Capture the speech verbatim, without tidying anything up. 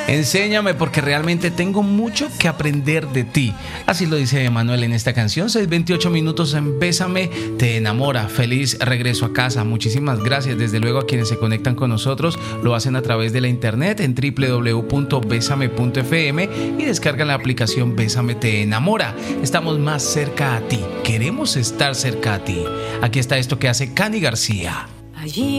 Enséñame porque realmente tengo mucho que aprender de ti. Así lo dice Emanuel en esta canción. seis veintiocho minutos en Bésame te enamora. Feliz regreso a casa. Muchísimas gracias desde luego a quienes se conectan con nosotros. Lo hacen a través de la internet en doble u doble u doble u punto bésame punto efe eme y descargan la aplicación Bésame te enamora. Estamos más cerca a ti. Queremos estar cerca a ti. Aquí está esto que hace Cani García. Allí